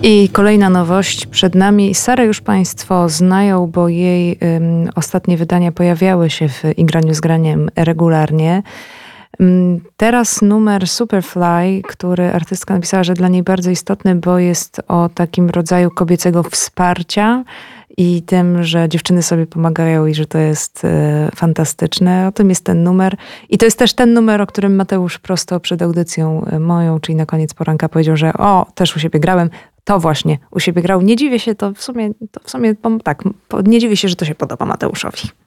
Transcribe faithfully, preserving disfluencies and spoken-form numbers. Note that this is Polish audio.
I kolejna nowość przed nami. Sarę już Państwo znają, bo jej um, ostatnie wydania pojawiały się w Igraniu z Graniem regularnie. Um, teraz numer Superfly, który artystka napisała, że dla niej bardzo istotny, bo jest o takim rodzaju kobiecego wsparcia i tym, że dziewczyny sobie pomagają i że to jest e, fantastyczne. O tym jest ten numer. I to jest też ten numer, o którym Mateusz prosto przed audycją moją, czyli na koniec poranka powiedział, że o, też u siebie grałem. To właśnie u siebie grał. Nie dziwię się, to w sumie, to w sumie tak, nie dziwię się, że to się podoba Mateuszowi.